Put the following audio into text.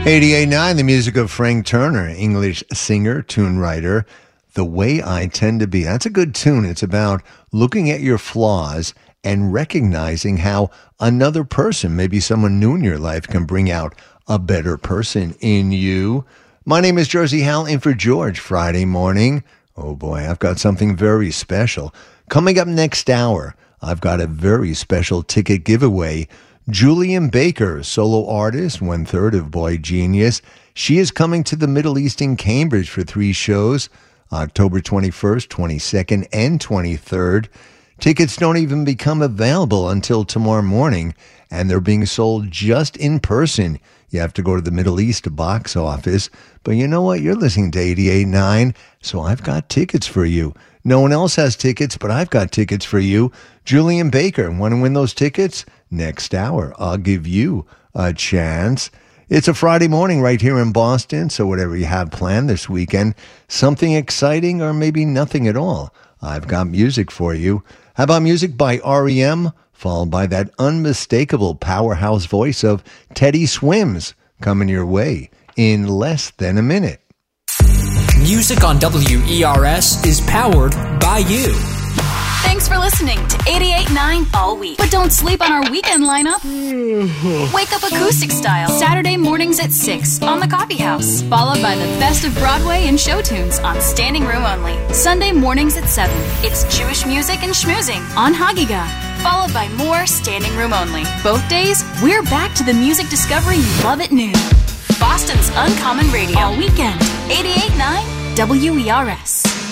88.9, the music of Frank Turner, English singer, tune writer. The Way I Tend to Be. That's a good tune. It's about looking at your flaws and recognizing how another person, maybe someone new in your life, can bring out a better person in you. My name is Jersey Hal, in for George, Friday morning. Oh boy, I've got something very special. Coming up next hour, I've got a very special ticket giveaway. Julian Baker, solo artist, 1/3 of Boy Genius. She is coming to the Middle East in Cambridge for 3 shows, October 21st, 22nd, and 23rd. Tickets don't even become available until tomorrow morning, and they're being sold just in person. You have to go to the Middle East box office. But you know what? You're listening to 88.9, so I've got tickets for you. No one else has tickets, but I've got tickets for you. Julian Baker, want to win those tickets? Next hour, I'll give you a chance. It's a Friday morning right here in Boston, so whatever you have planned this weekend, something exciting or maybe nothing at all, I've got music for you. How about music by R.E.M., followed by that unmistakable powerhouse voice of Teddy Swims, coming your way in less than a minute. Music on WERS is powered by you. Thanks for listening to 88.9 all week. But don't sleep on our weekend lineup. Wake up acoustic style, Saturday mornings at 6 on the Coffee House. Followed by the best of Broadway and show tunes on Standing Room Only. Sunday mornings at 7. It's Jewish music and schmoozing on Hagiga. Followed by more Standing Room Only. Both days, we're back to the music discovery you love at noon. Boston's Uncommon Radio. All weekend. 88.9 WERS.